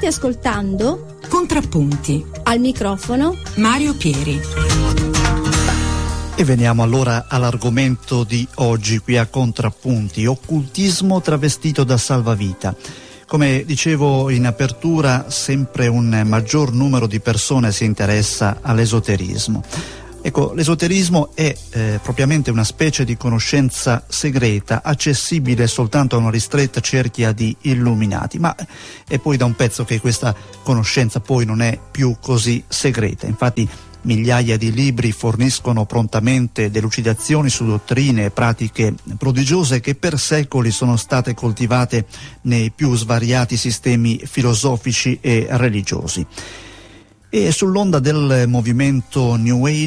State ascoltando Contrappunti. Al microfono Mario Pieri. E veniamo allora all'argomento di oggi qui a Contrappunti: occultismo travestito da salvavita. Come dicevo in apertura, sempre un maggior numero di persone si interessa all'esoterismo. Ecco, l'esoterismo è propriamente una specie di conoscenza segreta, accessibile soltanto a una ristretta cerchia di illuminati, ma è poi da un pezzo che questa conoscenza poi non è più così segreta. Infatti migliaia di libri forniscono prontamente delucidazioni su dottrine e pratiche prodigiose che per secoli sono state coltivate nei più svariati sistemi filosofici e religiosi. E sull'onda del movimento New Age